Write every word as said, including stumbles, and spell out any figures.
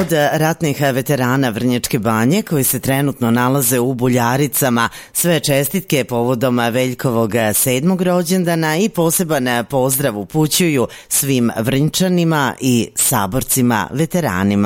od ratnih veterana Vrnjačke Banje koji se trenutno nalaze u Buljaricama. Sve čestitke povodom Veljkovog sedmog rođendana i poseban pozdrav upućuju svim Vrnjčanima i saborcima veteranima.